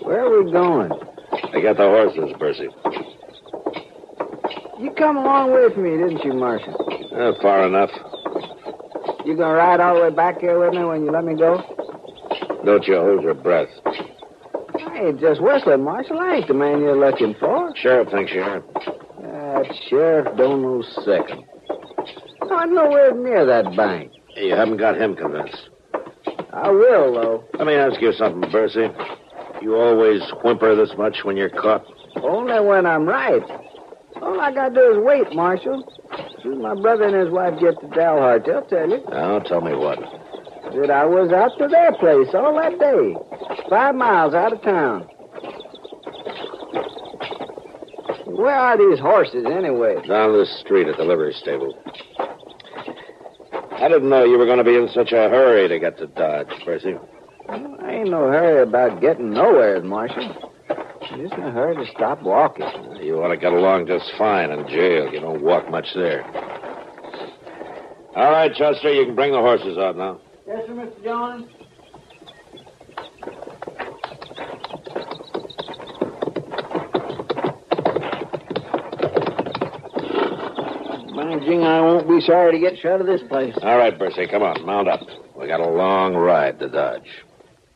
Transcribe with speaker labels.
Speaker 1: Where are we going?
Speaker 2: I got the horses, Percy.
Speaker 1: You come a long way from me, didn't you, Marshal?
Speaker 2: Far enough.
Speaker 1: You gonna ride all the way back here with me when you let me go?
Speaker 2: Don't you hold your breath.
Speaker 1: I ain't just whistling, Marshal. I ain't the man you're looking for.
Speaker 2: Sheriff thinks you are.
Speaker 1: That sheriff don't know second. No, I'm nowhere near that bank.
Speaker 2: You haven't got him convinced.
Speaker 1: I will, though.
Speaker 2: Let me ask you something, Percy. You always whimper this much when you're caught?
Speaker 1: Only when I'm right. All I gotta do is wait, Marshal. As soon as my brother and his wife get to Dalhart, they'll tell you.
Speaker 2: Now, tell me what.
Speaker 1: That I was out to their place all that day. 5 miles out of town. Where are these horses, anyway?
Speaker 2: Down the street at the livery stable. I didn't know you were going to be in such a hurry to get to Dodge, Percy.
Speaker 1: Well, I ain't no hurry about getting nowhere, Marshal. I'm just in a hurry to stop walking.
Speaker 2: You ought to get along just fine in jail. You don't walk much there. All right, Chester, you can bring the horses out now.
Speaker 1: Yes, sir, Mr. Jones. By jing, I won't be sorry to get shut of this place.
Speaker 2: All right, Percy, come on, mount up. We got a long ride to Dodge.